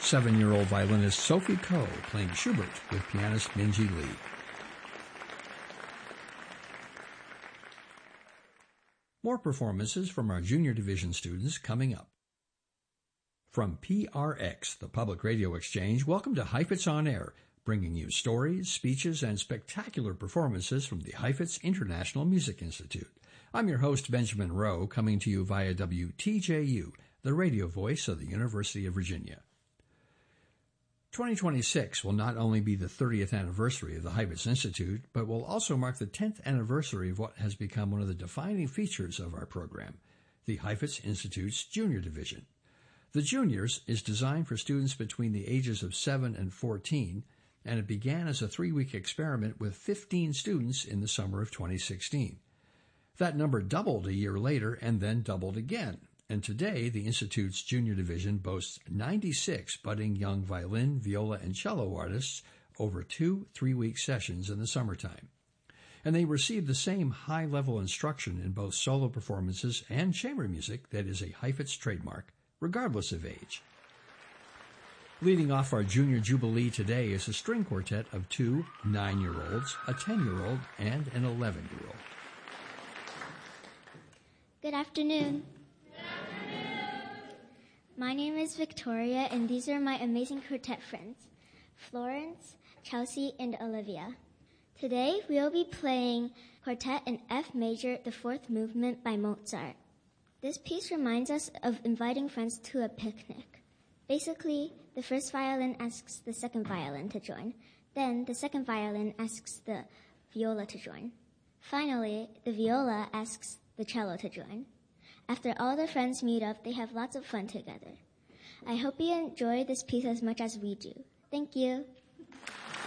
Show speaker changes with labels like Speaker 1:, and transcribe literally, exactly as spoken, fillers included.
Speaker 1: Seven-year-old violinist Sophie Koh playing Schubert with pianist Minji Lee. More performances from our junior division students coming up. From P R X, the Public Radio Exchange, welcome to Heifetz On Air, bringing you stories, speeches, and spectacular performances from the Heifetz International Music Institute. I'm your host, Benjamin Rowe, coming to you via W T J U, the radio voice of the University of Virginia. twenty twenty-six will not only be the thirtieth anniversary of the Heifetz Institute, but will also mark the tenth anniversary of what has become one of the defining features of our program, the Heifetz Institute's Junior Division. The Juniors is designed for students between the ages of seven and fourteen, and it began as a three-week experiment with fifteen students in the summer of twenty sixteen. That number doubled a year later and then doubled again. And today, the Institute's Junior Division boasts ninety-six budding young violin, viola, and cello artists over two three-week sessions in the summertime. And they receive the same high-level instruction in both solo performances and chamber music that is a Heifetz trademark, regardless of age. Leading off our Junior Jubilee today is a string quartet of two nine-year-olds, a ten-year-old, and an eleven-year-old.
Speaker 2: Good afternoon. My name is Victoria, and these are my amazing quartet friends, Florence, Chelsea, and Olivia. Today, we will be playing Quartet in F Major, the Fourth Movement by Mozart. This piece reminds us of inviting friends to a picnic. Basically, the first violin asks the second violin to join. Then, the second violin asks the viola to join. Finally, the viola asks the cello to join. After all the friends meet up, they have lots of fun together. I hope you enjoy this piece as much as we do. Thank you.